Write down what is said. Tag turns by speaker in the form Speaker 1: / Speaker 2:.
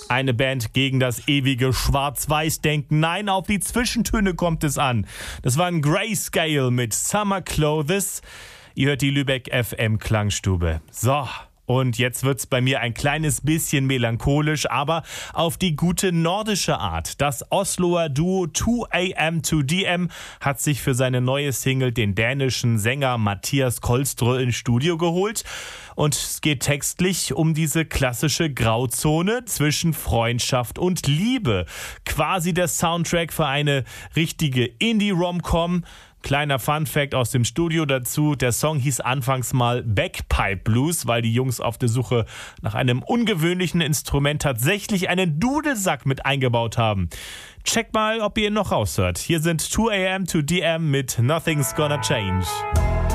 Speaker 1: Eine Band gegen das ewige Schwarz-Weiß-Denken. Nein, auf die Zwischentöne kommt es an. Das war ein Grayscale mit Summer Clothes. Ihr hört die Lübeck FM Klangstube. So. Und jetzt wird's bei mir ein kleines bisschen melancholisch, aber auf die gute nordische Art. Das Osloer Duo 2AM2DM hat sich für seine neue Single den dänischen Sänger Mathias Kolstrø ins Studio geholt. Und es geht textlich um diese klassische Grauzone zwischen Freundschaft und Liebe. Quasi der Soundtrack für eine richtige Indie-Rom-Com. Kleiner Funfact aus dem Studio dazu, der Song hieß anfangs mal Bagpipe Blues, weil die Jungs auf der Suche nach einem ungewöhnlichen Instrument tatsächlich einen Dudelsack mit eingebaut haben. Checkt mal, ob ihr ihn noch raushört. Hier sind 2AM2DM mit Nothing's Gonna Change.